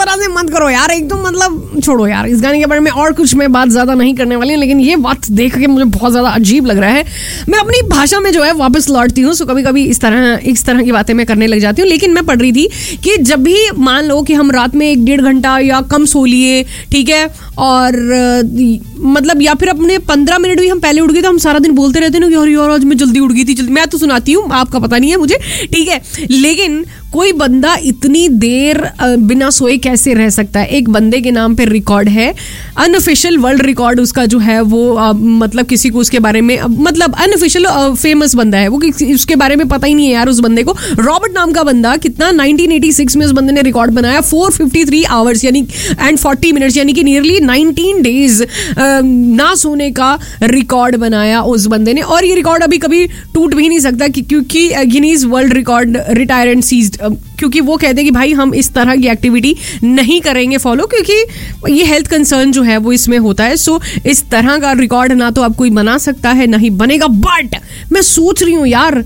तरह से मत करो यार, एक तो मतलब छोड़ो यार, इस गाने के बारे में और कुछ मैं बात ज्यादा नहीं करने वाली हूँ, लेकिन ये बात देख के मुझे बहुत ज्यादा अजीब लग रहा है। मैं अपनी भाषा में जो है वापस लौटती हूँ, सो कभी कभी इस तरह की बातें मैं करने लग जाती हूँ। लेकिन मैं पढ़ रही थी कि जब भी मान लो कि हम रात में 1-1.5 घंटा या कम सो लिए, ठीक है, और मतलब या फिर अपने 15 मिनट भी हम पहले उठ गए, तो हम सारा दिन बोलते रहते हैं ना कि अरे यार आज मैं जल्दी उठ गई थी, जल्दी। मैं तो सुनाती हूँ, आपका पता नहीं है मुझे, ठीक है, लेकिन कोई बंदा इतनी देर बिना सोए कैसे रह सकता है? एक बंदे के नाम पे रिकॉर्ड है, अनऑफिशियल वर्ल्ड रिकॉर्ड उसका जो है वो मतलब किसी को उसके बारे में मतलब अनऑफिशियल फेमस बंदा है वो, उसके बारे में पता ही नहीं है यार उस बंदे को। रॉबर्ट नाम का बंदा, कितना 1986 में उस बंदे ने रिकॉर्ड बनाया, 453 आवर्स यानी एंड 40 मिनट्स यानी कि नियरली 19 डेज ना सोने का रिकॉर्ड बनाया उस बंदे ने। और ये रिकॉर्ड अभी कभी टूट भी नहीं सकता क्योंकि Guinness world record retire and seized, क्योंकि वो कहते हैं कि भाई हम इस तरह की एक्टिविटी नहीं करेंगे फॉलो, क्योंकि ये हेल्थ कंसर्न जो है वो इसमें होता है। सो इस तरह का रिकॉर्ड ना तो अब कोई बना सकता है, ना ही बनेगा। बट मैं सोच रही हूँ यार,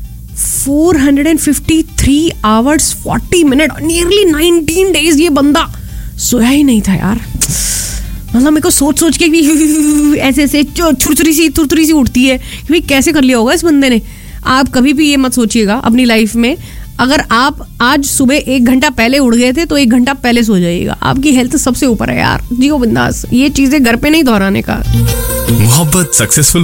453 आवर्स 40 मिनट, नियरली 19 डेज ये बंदा सोया ही नहीं था यार। मतलब मेरे को सोच के भी ऐसे छुरछुरी सी उठती है कि भाई कैसे कर लिया होगा इस बंदे ने। आप कभी भी ये मत सोचिएगा अपनी लाइफ में, अगर आप आज सुबह 1 घंटा पहले उठ गए थे तो 1 घंटा पहले सो जाइएगा। आपकी हेल्थ सबसे ऊपर है यार, जियो बिंदास। ये चीजें घर पे नहीं दोहराने का। मोहब्बत सक्सेसफुल